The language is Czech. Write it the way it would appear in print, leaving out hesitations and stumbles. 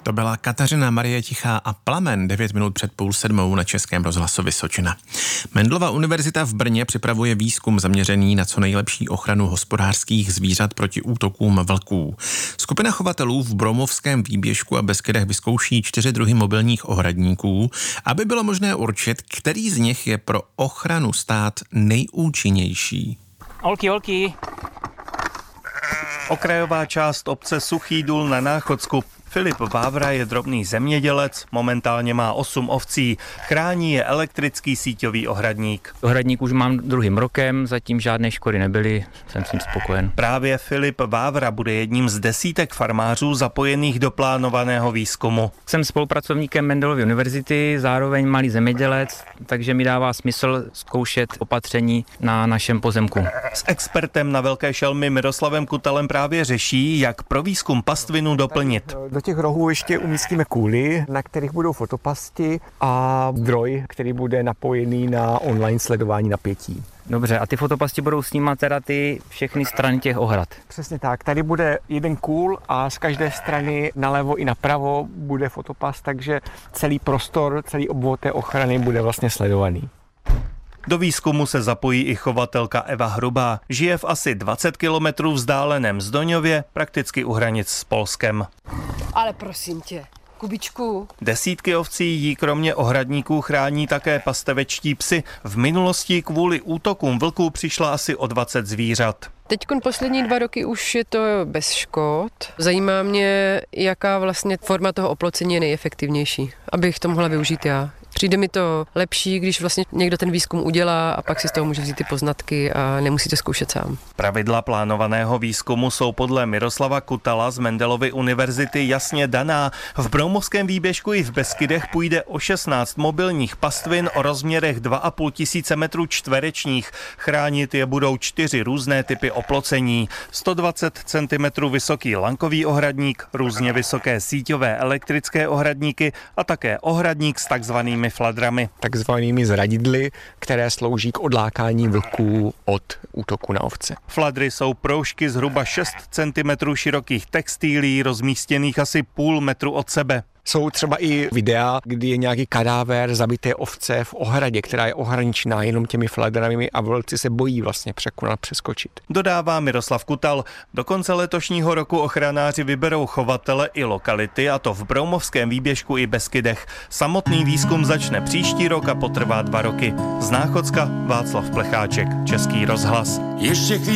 To byla Kateřina Marie Tichá a Plamen 9 minut před 6:30 na Českém rozhlasu Vysočina. Mendelova univerzita v Brně připravuje výzkum zaměřený na co nejlepší ochranu hospodářských zvířat proti útokům vlků. Skupina chovatelů v Broumovském výběžku a Beskydech vyzkouší 4 druhy mobilních ohradníků, aby bylo možné určit, který z nich je pro ochranu stát nejúčinnější. Olky. Okrajová část obce Suchý Důl na Náchodsku. Filip Vávra je drobný zemědělec, momentálně má 8 ovcí, chrání je elektrický síťový ohradník. Ohradník už mám 2. rokem, zatím žádné škody nebyly, jsem s tím spokojen. Právě Filip Vávra bude jedním z desítek farmářů zapojených do plánovaného výzkumu. Jsem spolupracovníkem Mendelovy univerzity, zároveň malý zemědělec, takže mi dává smysl zkoušet opatření na našem pozemku. S expertem na velké šelmy Miroslavem Kutalem právě řeší, jak pro výzkum pastvinu doplnit. Do těch rohů ještě umístíme kůly, na kterých budou fotopasti a zdroj, který bude napojený na online sledování napětí. Dobře, a ty fotopasti budou snímat teda ty všechny strany těch ohrad? Přesně tak, tady bude jeden kůl a z každé strany nalevo i napravo bude fotopast, takže celý prostor, celý obvod té ochrany bude vlastně sledovaný. Do výzkumu se zapojí i chovatelka Eva Hrubá. Žije v asi 20 kilometrů vzdáleném Zdoňově, prakticky u hranic s Polskem. Ale prosím tě, Kubičku. Desítky ovcí jí kromě ohradníků chrání také pastevečtí psy. V minulosti kvůli útokům vlků přišla asi o 20 zvířat. Teďkon poslední 2 roky už je to bez škod. Zajímá mě, jaká vlastně forma toho oplocení je nejefektivnější, abych to mohla využít já. Přijde mi to lepší, když vlastně někdo ten výzkum udělá a pak si z toho může vzít ty poznatky a nemusíte zkoušet sám. Pravidla plánovaného výzkumu jsou podle Miroslava Kutala z Mendelovy univerzity jasně daná. V Broumovském výběžku i v Beskydech půjde o 16 mobilních pastvin o rozměrech 2,5 tisíce metrů čtverečních. Chránit je budou 4 různé typy oplocení. 120 cm vysoký lankový ohradník, různě vysoké síťové elektrické ohradníky a také ohradník s takzvanými fladrami. Takzvanými zradidly, které slouží k odlákání vlků od útoku na ovce. Fladry jsou proužky zhruba 6 cm širokých textilí, rozmístěných asi půl metru od sebe. Jsou třeba i videa, kdy je nějaký kadáver zabité ovce v ohradě, která je ohraničená jenom těmi fladrami a vlci se bojí vlastně přeskočit. Dodává Miroslav Kutal. Do konce letošního roku ochranáři vyberou chovatele i lokality, a to v Broumovském výběžku i Beskydech. Samotný výzkum začne příští rok a potrvá 2 roky. Z Náchodska Václav Plecháček, Český rozhlas.